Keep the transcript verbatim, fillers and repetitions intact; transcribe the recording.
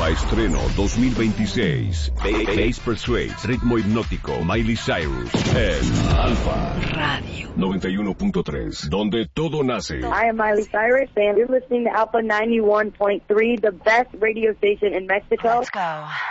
Alfa Estreno dos mil veintiséis. Bass Persuades, ritmo hipnótico, Miley Cyrus. En Alfa Radio noventa y uno punto tres, donde todo nace. I am Miley Cyrus, and you're listening to Alpha ninety-one point three, the best radio station in Mexico. Let's go.